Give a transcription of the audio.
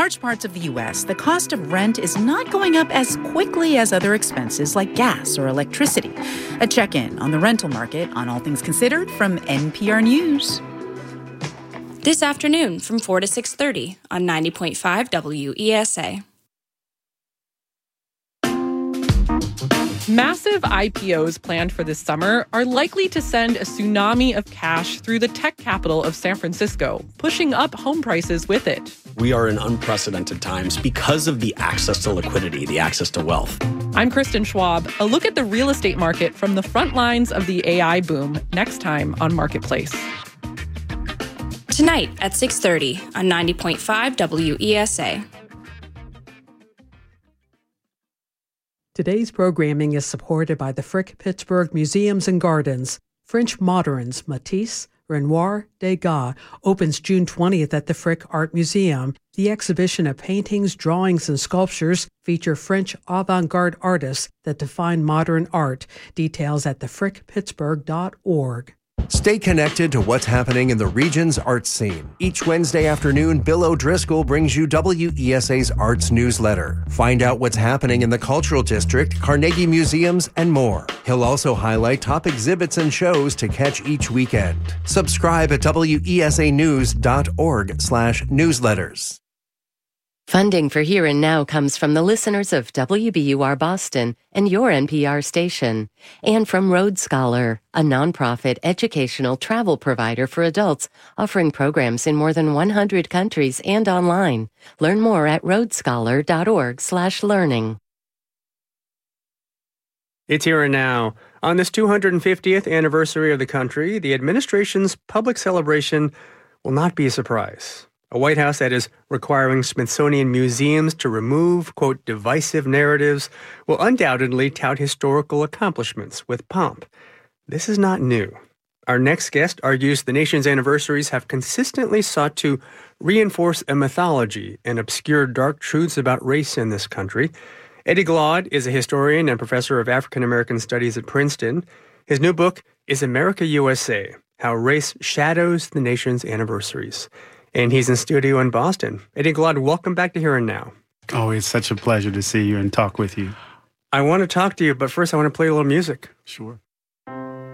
large parts of the U.S., the cost of rent is not going up as quickly as other expenses like gas or electricity. A check-in on the rental market on All Things Considered from NPR News. This afternoon from 4 to 6:30 on 90.5 WESA. Massive IPOs planned for this summer are likely to send a tsunami of cash through the tech capital of San Francisco, pushing up home prices with it. We are in unprecedented times because of the access to liquidity, the access to wealth. I'm Kristen Schwab. A look at the real estate market from the front lines of the AI boom next time on Marketplace. Tonight at 6:30 on 90.5 WESA. Today's programming is supported by the Frick Pittsburgh Museums and Gardens. French Moderns, Matisse, Renoir, Degas opens June 20th at the Frick Art Museum. The exhibition of paintings, drawings, and sculptures feature French avant-garde artists that define modern art. Details at thefrickpittsburgh.org. Stay connected to what's happening in the region's arts scene. Each Wednesday afternoon, Bill O'Driscoll brings you WESA's Arts Newsletter. Find out what's happening in the Cultural District, Carnegie Museums, and more. He'll also highlight top exhibits and shows to catch each weekend. Subscribe at wesanews.org/newsletters. Funding for Here and Now comes from the listeners of WBUR Boston and your NPR station, and from Road Scholar, a nonprofit educational travel provider for adults offering programs in more than 100 countries and online. Learn more at roadscholar.org/learning. It's Here and Now. On this 250th anniversary of the country, the administration's public celebration will not be a surprise. A White House that is requiring Smithsonian museums to remove, quote, divisive narratives will undoubtedly tout historical accomplishments with pomp. This is not new. Our next guest argues the nation's anniversaries have consistently sought to reinforce a mythology and obscure dark truths about race in this country. Eddie Glaude is a historian and professor of African American Studies at Princeton. His new book is America USA, How Race Shadows the Nation's Anniversaries. And he's in studio in Boston. Eddie Glaude, welcome back to Here and Now. Oh, it's such a pleasure to see you and talk with you. I want to talk to you, but first I want to play a little music. Sure.